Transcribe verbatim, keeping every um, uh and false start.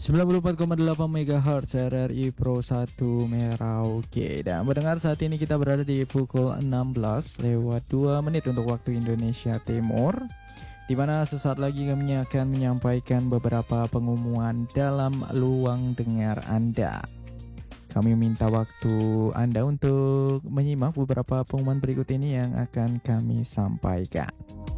sembilan puluh empat koma delapan megahertz R R I Pro satu Merauke. Dan mendengar saat ini kita berada di pukul enam belas lewat dua menit untuk waktu Indonesia Timur, di mana sesaat lagi kami akan menyampaikan beberapa pengumuman dalam luang dengar Anda. Kami minta waktu Anda untuk menyimak beberapa pengumuman berikut ini yang akan kami sampaikan.